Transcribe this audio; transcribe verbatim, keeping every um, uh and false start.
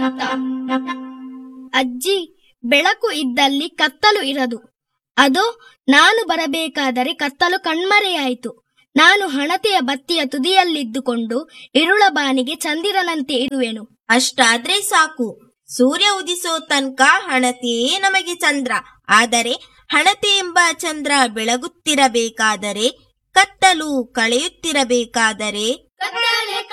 ಅಜ್ಜಿ, ಬೆಳಕು ಇದ್ದಲ್ಲಿ ಕತ್ತಲು ಇರದು. ಅದೋ ನಾನು ಬರಬೇಕಾದರೆ ಕತ್ತಲು ಕಣ್ಮರೆಯಾಯಿತು. ನಾನು ಹಣತೆಯ ಬತ್ತಿಯ ತುದಿಯಲ್ಲಿದ್ದುಕೊಂಡು ಇರುಳ ಬಾನಿಗೆ ಚಂದಿರನಂತೆ ಇರುವೆನು. ಅಷ್ಟಾದ್ರೆ ಸಾಕು. ಸೂರ್ಯ ಉದಿಸೋ ತನಕ ಹಣತೆಯೇ ನಮಗೆ ಚಂದ್ರ. ಆದರೆ ಹಣತೆ ಎಂಬ ಚಂದ್ರ ಬೆಳಗುತ್ತಿರಬೇಕಾದರೆ, ಕತ್ತಲು ಕಳೆಯುತ್ತಿರಬೇಕಾದರೆ